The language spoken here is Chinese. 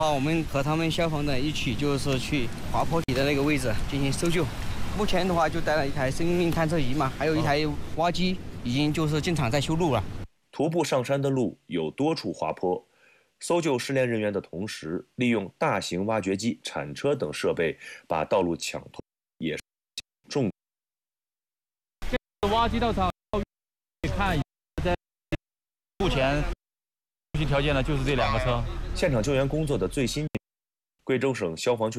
我们和他们消防的一起，就是去滑坡底的那个位置进行搜救。目前的话，就带了一台生命探测仪嘛，还有一台挖机，已经就是进场在修路了。 徒步上山的路有多处滑坡，搜救失联人员的同时，利用大型挖掘机、铲车等设备把道路抢通，也是重。 挖机到场，看在目前条件呢，就是这2个车。 现场救援工作的最新，贵州省消防局。